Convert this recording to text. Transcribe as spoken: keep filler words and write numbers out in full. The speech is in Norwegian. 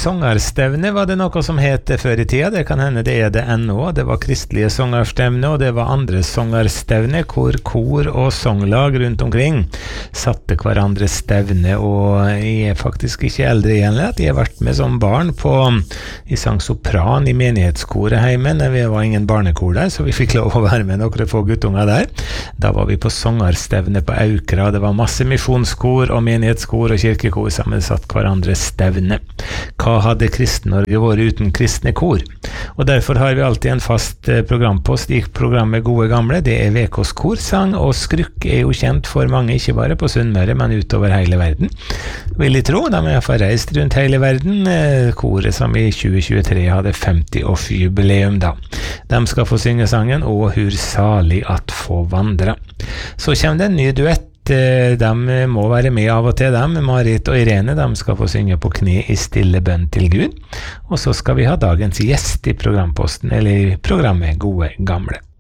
sångarstevne var det noe som het før i tida, det kan hende det er det ennå. Det var kristelige sångarstevne, og det var andre sångarstevne, hvor kor og songlag rundt omkring satte hverandre stevne, og jeg er faktisk ikke eldre igjen, at jeg har vært med som barn på, jeg sang sopran i menighetskoret hjemme, når vi var ingen barnekor der, så vi fikk lov å være med noen få guttunger der. Da var vi på sångarstevne på Aukra, det var masse misjonskor og menighetskor og kirkekor sammen satt hverandre stevne. Hva hadde Kristen-Norge vært uten kristne kor? Og derfor har vi alltid en fast programpost i programmet Gode Gamle. Det er V K's korsang, og Skrukk er jo kjent for mange, ikke bare på Sunnmøre, men utover hele verden. Vil jeg tro, de har iallfall reist rundt hele verden. Koret som i tjue tjuetre hadde femti-årsjubileum da. De skal få synge sangen «Å, hur salig at få vandre». Så kommer det en ny duett. De må være med av og til, dem. Marit og Irene, de skal få synge på kne i stille bønn til Gud. Og så skal vi ha dagens gjest i programposten, eller i programmet Gode Gamle.